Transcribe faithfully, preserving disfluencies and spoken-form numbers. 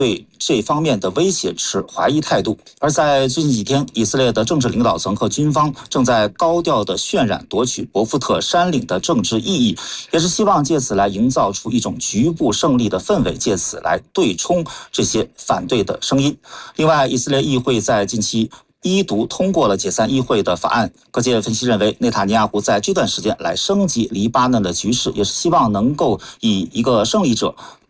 对这方面的威胁持怀疑态度。而在最近几天，以色列的政治领导层和军方正在高调的渲染夺取博福特山岭的政治意义，也是希望借此来营造出一种局部胜利的氛围，借此来对冲这些反对的声音。另外，以色列议会在近期一读通过了解散议会的法案。各界分析认为，内塔尼亚胡在这段时间来升级黎巴嫩的局势，也是希望能够以一个胜利者